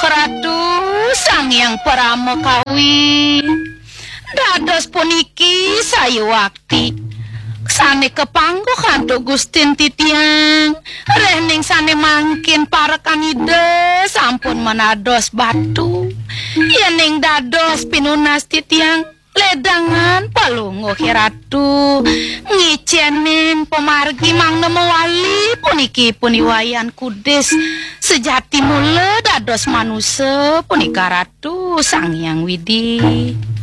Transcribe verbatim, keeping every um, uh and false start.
Ratu Sang Hyang Pramakawi. Dados puniki sayuwakti sane kepanggo kantuk Gustin Titiang rening sane mangkin para kanide sampun menados batu yening dados pinunas Titiang ledangan palungguh Ratu ngicenin pemargi Mang Nemo Wali puniki puniwayan kudis sejati mule dados manusia punika Ratu Sang Hyang Widi.